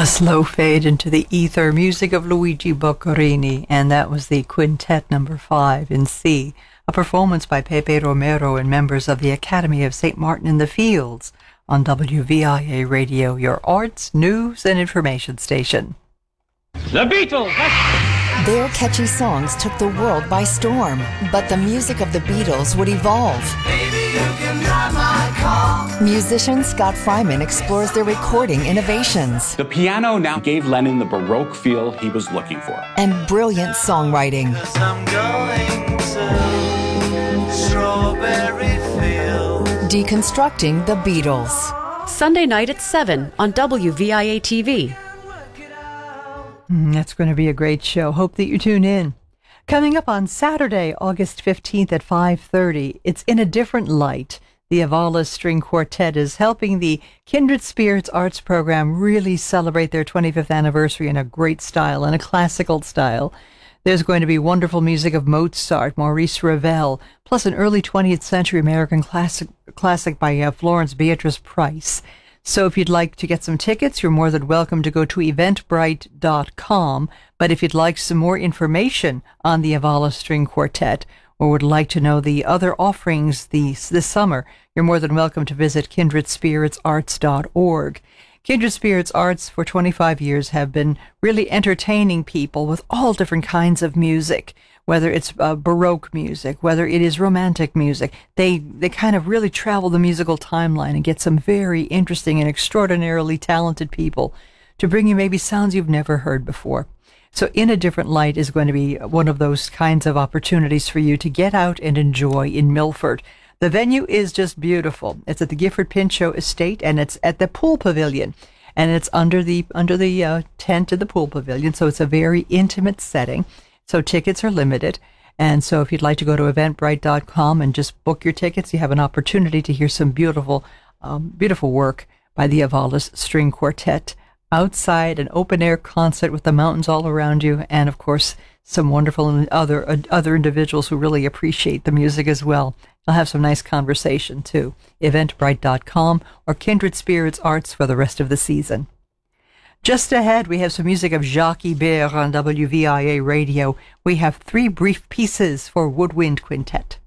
A slow fade into the ether, music of Luigi Boccherini, and that was the Quintet number 5 in C, a performance by Pepe Romero and members of the Academy of St. Martin in the Fields on WVIA Radio, your arts, news, and information station. The Beatles! Their catchy songs took the world by storm, but the music of the Beatles would evolve. Baby, you can drive my car. Musician Scott Fryman explores their recording innovations. The piano now gave Lennon the Baroque feel he was looking for. And brilliant songwriting. Yes, I'm going to Strawberry Field. Deconstructing the Beatles. Sunday night at 7 on WVIA TV. That's going to be a great show. Hope that you tune in. Coming up on Saturday, August 15th at 5:30, it's In a Different Light. The Avala String Quartet is helping the Kindred Spirits Arts Program really celebrate their 25th anniversary in a great style, in a classical style. There's going to be wonderful music of Mozart, Maurice Ravel, plus an early 20th century American classic by Florence Beatrice Price. So if you'd like to get some tickets, you're more than welcome to go to eventbrite.com. But if you'd like some more information on the Avala String Quartet, or would like to know the other offerings this summer, you're more than welcome to visit kindredspiritsarts.org. Kindred Spirits Arts for 25 years have been really entertaining people with all different kinds of music, whether it's Baroque music, whether it is romantic music. They kind of really travel the musical timeline and get some very interesting and extraordinarily talented people to bring you maybe sounds you've never heard before. So In a Different Light is going to be one of those kinds of opportunities for you to get out and enjoy in Milford. The venue is just beautiful. It's at the Gifford Pinchot Estate, and it's at the Pool Pavilion. And it's under the tent of the Pool Pavilion, so it's a very intimate setting. So tickets are limited. And so if you'd like to go to eventbrite.com and just book your tickets, you have an opportunity to hear some beautiful work by the Avalas String Quartet outside, an open-air concert with the mountains all around you, and, of course, some wonderful other individuals who really appreciate the music as well. I'll have some nice conversation, too. Eventbrite.com or Kindred Spirits Arts for the rest of the season. Just ahead, we have some music of Jacques Ibert on WVIA Radio. We have 3 brief pieces for Woodwind Quintet.